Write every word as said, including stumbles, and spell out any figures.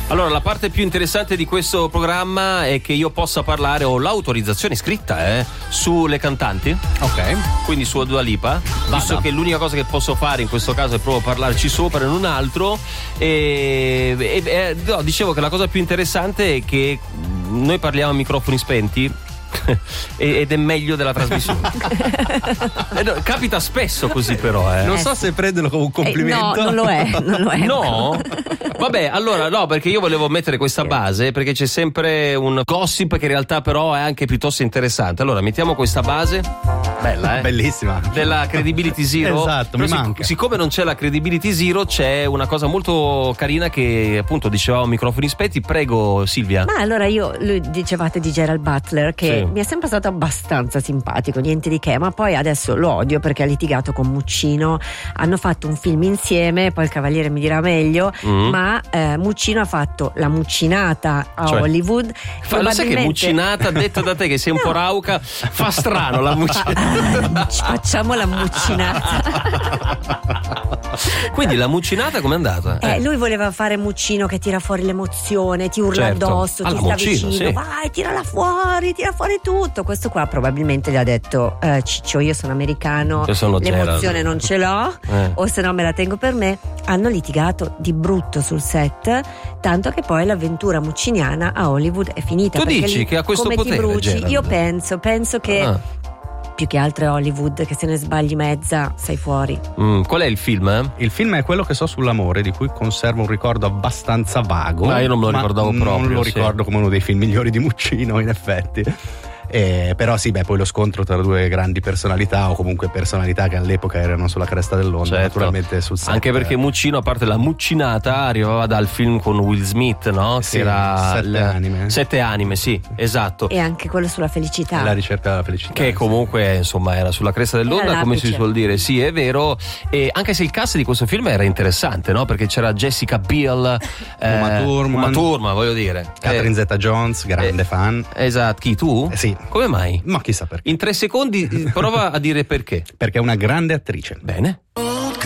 Allora, la parte più interessante di questo programma è che io possa parlare, ho l'autorizzazione scritta eh, sulle cantanti. Ok. Quindi su Dua Lipa, Vada. visto che l'unica cosa che posso fare in questo caso è proprio parlarci sopra e non altro. E, e, e no, dicevo che la cosa più interessante è che noi parliamo a microfoni spenti. Ed è meglio della trasmissione. eh no, capita spesso così, però eh. non so se prenderlo come un complimento. Eh, no, non lo è, non lo è. No? Vabbè, allora no, perché io volevo mettere questa base, perché c'è sempre un gossip che in realtà però è anche piuttosto interessante. Allora mettiamo questa base, bella eh, bellissima, della Credibility Zero. Esatto, mi sic- manca. Siccome non c'è la Credibility Zero, c'è una cosa molto carina che appunto dicevamo microfoni spenti. Prego Silvia. Ma allora io, lui dicevate di Gerald Butler, che Sì. mi è sempre stato abbastanza simpatico, niente di che, ma poi adesso lo odio perché ha litigato con Muccino, hanno fatto un film insieme, poi il Cavaliere mi dirà meglio, Mm. ma eh, Muccino ha fatto La Muccinata a Cioè, Hollywood. Fa, lo sai che muccinata, detto da te che sei un po' rauca, fa strano la muccinata. Ah, facciamo la muccinata. Quindi la muccinata com'è andata? Eh, lui voleva fare Muccino che tira fuori l'emozione, ti urla Certo. addosso, Ah, ti la sta Muccino, vicino, sì. vai, tirala fuori, tira fuori tutto. Questo qua probabilmente gli ha detto eh, Ciccio, io sono americano, Io sono l'emozione Gerald. non ce l'ho, Eh. o se no me la tengo per me. Hanno litigato di brutto sul set, tanto che poi l'avventura mucciniana a Hollywood è finita. Tu perché dici lì, che ha questo come potere, ti bruci? Gerald? Io penso, penso che Ah. più che altro è Hollywood, che se ne sbagli mezza sei fuori. Mm, qual è il film? Eh? Il film è Quello che so sull'amore, di cui conservo un ricordo abbastanza vago. Ma io non me lo ma ricordavo non proprio, lo sì. ricordo come uno dei film migliori di Muccino, in effetti. Eh, però sì, beh, poi lo scontro tra due grandi personalità, o comunque personalità che all'epoca erano sulla cresta dell'onda, Certo. naturalmente sul set. Anche perché Muccino, a parte la muccinata, arrivava dal film con Will Smith, no? Sì, che era Sette l- anime. Sette anime, sì, esatto. E anche quello sulla felicità. La ricerca della felicità. Che comunque insomma era sulla cresta dell'onda, Era come l'apice. si suol dire. Sì, è vero. E anche se il cast di questo film era interessante, no? Perché c'era Jessica Biel, Uma Thurman. Uma Thurman, voglio dire. Catherine Eh, Zeta-Jones, grande eh, fan. Esatto. Chi, tu? Eh, sì. Come mai? Ma chissà perché. In tre secondi prova a dire perché. Perché è una grande attrice. Bene. Oh,